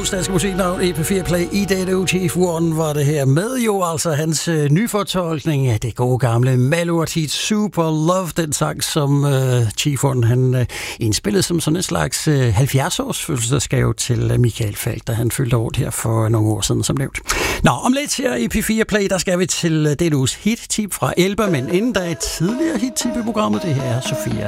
Chiefs danske musiknavn EP4 Play i dette uge. Chief One var det her med jo altså hans nyfortolkning af det gode gamle Malou Artit Super Love, den sang som Chief One han indspillede som sådan en slags 70-års fødselsdagsgave til Michael Falch, da han fyldte år her for nogle år siden som nævnt. Nå, om lidt her i EP4 Play, der skal vi til dette uges hit-tip fra Elba, men inden der er et tidligere hit-tip i programmet, det her er Sofia